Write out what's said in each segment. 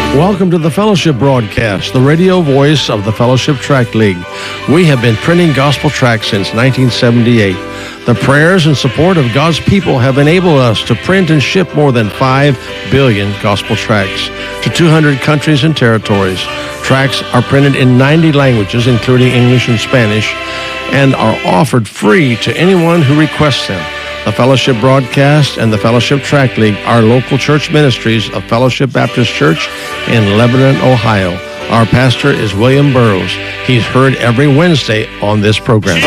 Welcome to the Fellowship Broadcast, the radio voice of the Fellowship Tract League. We have been printing gospel tracts since 1978. The prayers and support of God's people have enabled us to print and ship more than 5 billion gospel tracts to 200 countries and territories. Tracts are printed in 90 languages, including English and Spanish, and are offered free to anyone who requests them. The Fellowship Broadcast and the Fellowship Tract League are local church ministries of Fellowship Baptist Church in Lebanon, Ohio. Our pastor is William Burroughs. He's heard every Wednesday on this program.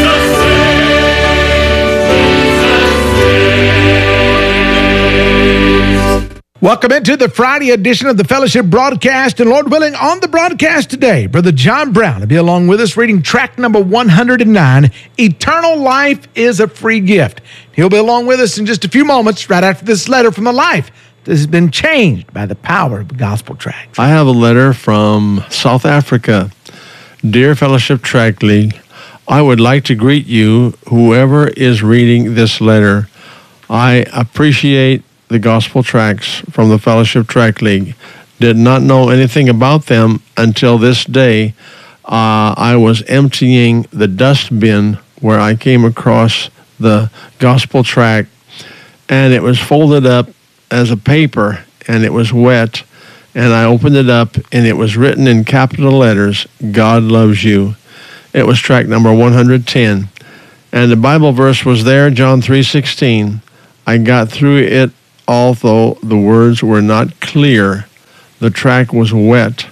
Welcome into the Friday edition of the Fellowship Broadcast, and Lord willing, on the broadcast today, Brother John Brown will be along with us reading track number 109, Eternal Life is a Free Gift. He'll be along with us in just a few moments, right after this letter from a life that has been changed by the power of the gospel tract. I have a letter from South Africa. Dear Fellowship Tract League, I would like to greet you, whoever is reading this letter. I appreciate the gospel tracts from the Fellowship Tract League. Did not know anything about them until this day. I was emptying the dustbin where I came across the gospel tract, and it was folded up as a paper, and it was wet, and I opened it up, and it was written in capital letters, God loves you. It was tract number 110, and the Bible verse was there, John 3:16. I got through it. Although the words were not clear, the track was wet.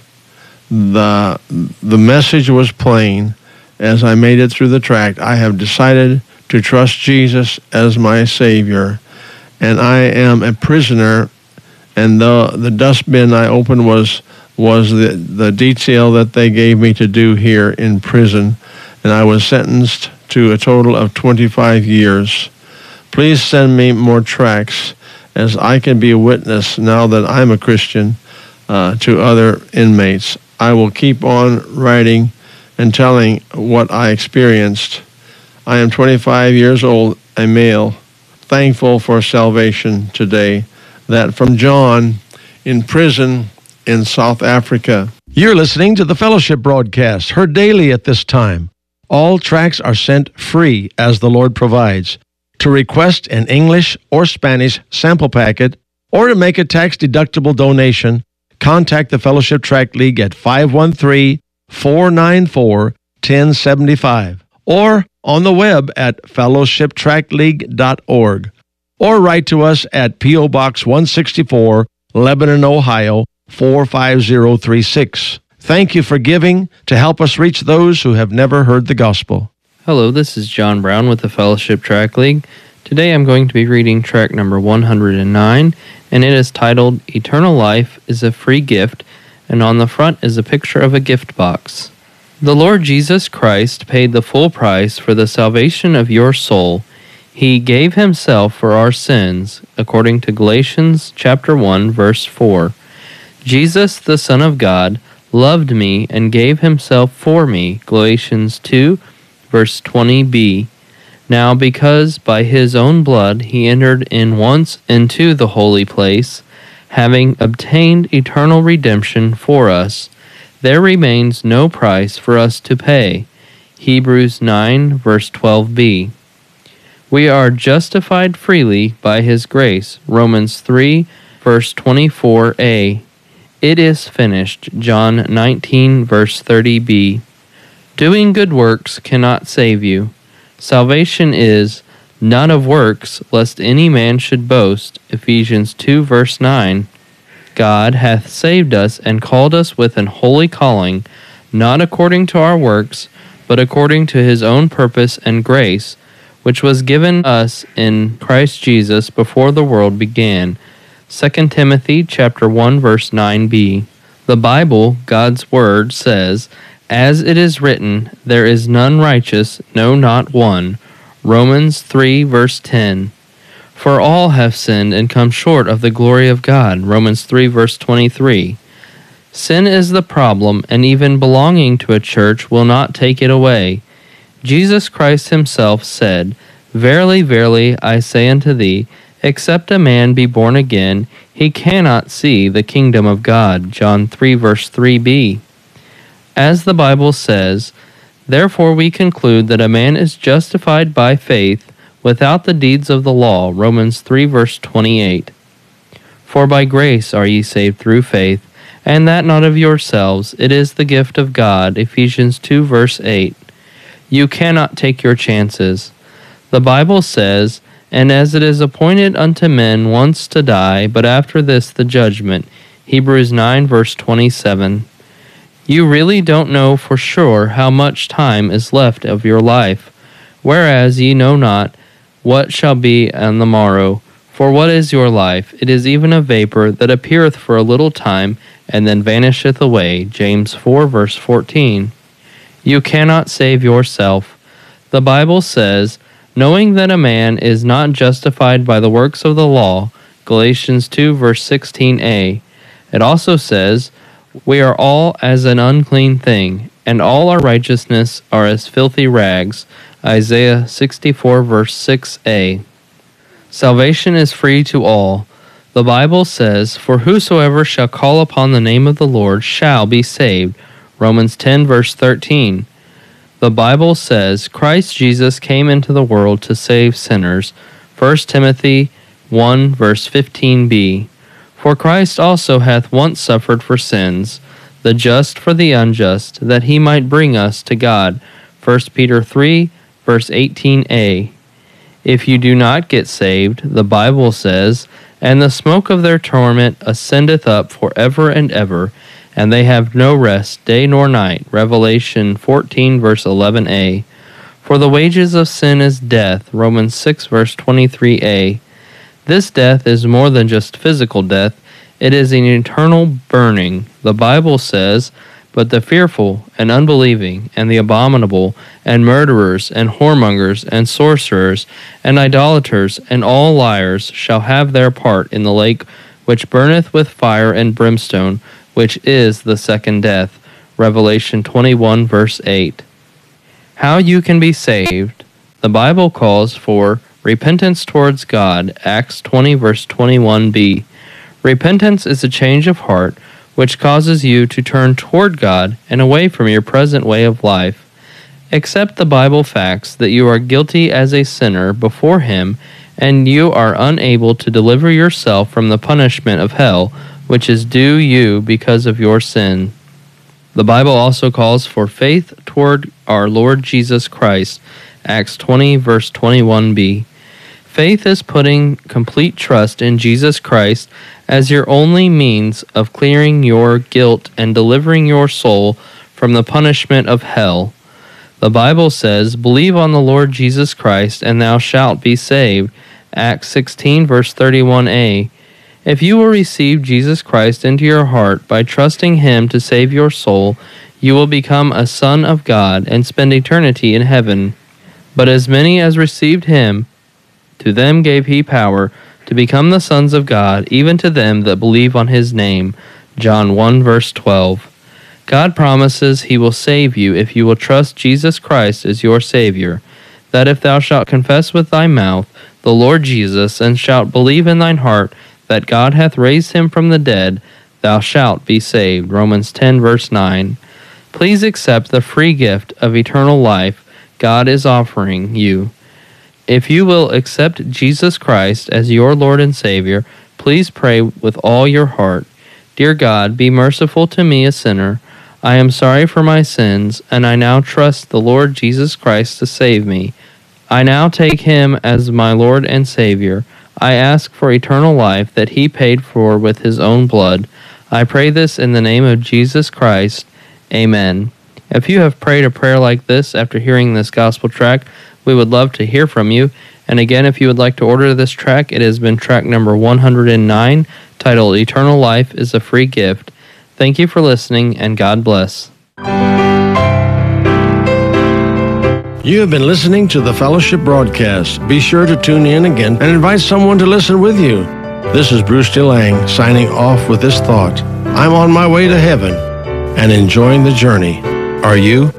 The message was plain. As I made it through the track, I have decided to trust Jesus as my Savior, and I am a prisoner. And the dustbin I opened was the detail that they gave me to do here in prison, and I was sentenced to a total of 25 years. Please send me more tracts, as I can be a witness now that I'm a Christian to other inmates. I will keep on writing and telling what I experienced. I am 25 years old, a male, thankful for salvation today. That from John in prison in South Africa. You're listening to the Fellowship Broadcast, heard daily at this time. All tracts are sent free as the Lord provides. To request an English or Spanish sample packet or to make a tax-deductible donation, contact the Fellowship Tract League at 513-494-1075 or on the web at fellowshiptractleague.org or write to us at P.O. Box 164, Lebanon, Ohio 45036. Thank you for giving to help us reach those who have never heard the gospel. Hello, this is John Brown with the Fellowship Tract League. Today I'm going to be reading track number 109, and it is titled, Eternal Life is a Free Gift, and on the front is a picture of a gift box. The Lord Jesus Christ paid the full price for the salvation of your soul. He gave himself for our sins, according to Galatians chapter 1, verse 4. Jesus, the Son of God, loved me and gave himself for me, Galatians 2, verse 20b. Now because by his own blood he entered in once into the holy place, having obtained eternal redemption for us, there remains no price for us to pay. Hebrews 9, verse 12b. We are justified freely by his grace. Romans 3, verse 24a. It is finished. John 19, verse 30b. Doing good works cannot save you. Salvation is not of works, lest any man should boast. Ephesians 2, verse 9. God hath saved us and called us with an holy calling, not according to our works, but according to his own purpose and grace, which was given us in Christ Jesus before the world began. 2 Timothy chapter 1, verse 9b. The Bible, God's Word, says, as it is written, there is none righteous, no, not one. Romans 3, verse 10. For all have sinned and come short of the glory of God. Romans 3, verse 23. Sin is the problem, and even belonging to a church will not take it away. Jesus Christ himself said, Verily, verily, I say unto thee, Except a man be born again, he cannot see the kingdom of God. John 3 verse 3b. As the Bible says, therefore we conclude that a man is justified by faith without the deeds of the law. Romans 3 verse 28. For by grace are ye saved through faith, and that not of yourselves, it is the gift of God. Ephesians 2 verse 8. You cannot take your chances. The Bible says, and as it is appointed unto men once to die, but after this the judgment. Hebrews 9 verse 27. You really don't know for sure how much time is left of your life, whereas ye know not what shall be on the morrow. For what is your life? It is even a vapor that appeareth for a little time, and then vanisheth away. James 4 verse 14. You cannot save yourself. The Bible says, knowing that a man is not justified by the works of the law, Galatians 2 verse 16a. It also says, we are all as an unclean thing, and all our righteousness are as filthy rags, Isaiah 64 verse 6a. Salvation is free to all. The Bible says, for whosoever shall call upon the name of the Lord shall be saved, Romans 10 verse 13. The Bible says Christ Jesus came into the world to save sinners, 1 Timothy 1 verse 15b. For Christ also hath once suffered for sins, the just for the unjust, that he might bring us to God, 1 Peter 3 verse 18a. If you do not get saved, the Bible says, and the smoke of their torment ascendeth up for ever and ever, and they have no rest day nor night. Revelation 14 verse 11a. For the wages of sin is death. Romans 6 verse 23a. This death is more than just physical death. It is an eternal burning. The Bible says, but the fearful and unbelieving and the abominable and murderers and whoremongers and sorcerers and idolaters and all liars shall have their part in the lake which burneth with fire and brimstone, which is the second death. Revelation 21 verse 8. How you can be saved. The Bible calls for repentance towards God, Acts 20 verse 21b. Repentance is a change of heart which causes you to turn toward God and away from your present way of life. Accept the Bible facts that you are guilty as a sinner before Him, and you are unable to deliver yourself from the punishment of hell, which is due you because of your sin. The Bible also calls for faith toward our Lord Jesus Christ, Acts 20 verse 21b. Faith is putting complete trust in Jesus Christ as your only means of clearing your guilt and delivering your soul from the punishment of hell. The Bible says, believe on the Lord Jesus Christ, and thou shalt be saved, Acts 16 verse 31a. If you will receive Jesus Christ into your heart by trusting Him to save your soul, you will become a son of God and spend eternity in heaven. But as many as received Him, to them gave He power to become the sons of God, even to them that believe on His name. John 1 verse 12. God promises He will save you if you will trust Jesus Christ as your Savior, that if thou shalt confess with thy mouth the Lord Jesus, and shalt believe in thine heart that God hath raised Him from the dead, thou shalt be saved. Romans 10 verse 9. Please accept the free gift of eternal life God is offering you. If you will accept Jesus Christ as your Lord and Savior, please pray with all your heart. Dear God, be merciful to me, a sinner. I am sorry for my sins, and I now trust the Lord Jesus Christ to save me. I now take Him as my Lord and Savior. I ask for eternal life that He paid for with His own blood. I pray this in the name of Jesus Christ. Amen. If you have prayed a prayer like this after hearing this gospel track, we would love to hear from you. And again, if you would like to order this track, it has been track number 109, titled Eternal Life is a Free Gift. Thank you for listening, and God bless. You have been listening to the Fellowship Broadcast. Be sure to tune in again and invite someone to listen with you. This is Bruce DeLang signing off with this thought. I'm on my way to heaven and enjoying the journey. Are you?